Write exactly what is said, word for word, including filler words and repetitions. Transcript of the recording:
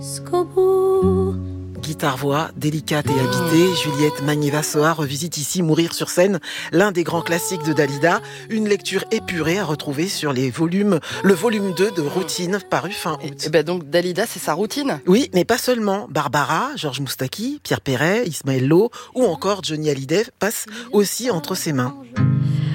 jusqu'au bout. Guitare-voix, délicate et habitée, Juliette Magnier-Vassoa revisite ici Mourir sur scène, l'un des grands classiques de Dalida, une lecture épurée à retrouver sur les volumes, le volume deux de Routine, paru fin août. Et, et ben donc Dalida, c'est sa routine. Oui, mais pas seulement. Barbara, Georges Moustaki, Pierre Perret, Ismaël Lowe ou encore Johnny Hallyday passent aussi entre ses mains.